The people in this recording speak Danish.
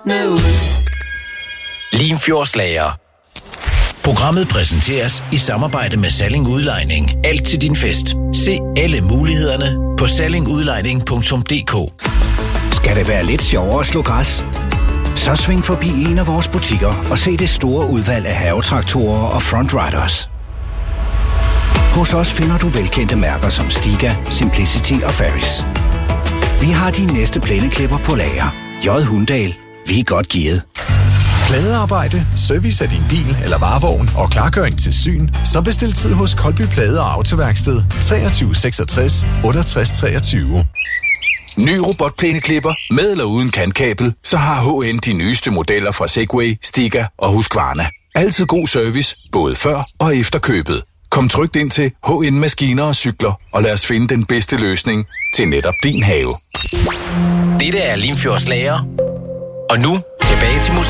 Limfjordslager. Programmet præsenteres i samarbejde med Salling Udlejning. Alt til din fest. Se alle mulighederne på sallingudlejning.dk. Skal det være lidt sjovere at slå græs? Så sving forbi en af vores butikker og se det store udvalg af havetraktorer og Frontriders. Hos os finder du velkendte mærker som Stiga, Simplicity og Ferris. Vi har de næste plændeklipper på lager. J. Hundahl. Vi er godt gearet. Pladearbejde, service af din bil eller varevogn og klargøring til syn, så bestil tid hos Koldby Plade- og Autoværksted 23 66 68 23. Ny robotplæneklipper med eller uden kantkabel, så har HN de nyeste modeller fra Segway, Stiga og Husqvarna. Altid god service, både før og efter købet. Kom trygt ind til HN Maskiner og Cykler, og lad os finde den bedste løsning til netop din have. Dette er Limfjordslager. Og nu tilbage til musik.